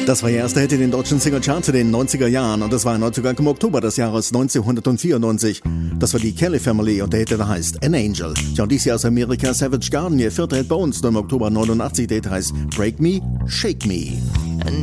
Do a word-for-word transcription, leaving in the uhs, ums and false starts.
Das war ihr erster Hit in den deutschen Singlecharts in den neunziger Jahren und das war erneut sogar im Oktober des Jahres neunzehnhundertvierundneunzig. Das war die Kelly Family und der Hit, der heißt An Angel. Ja, und dies hier aus Amerika Savage Garden, ihr vierter Hit bei uns, nur im Oktober neunundachtzig, der Hit heißt Break Me, Shake Me.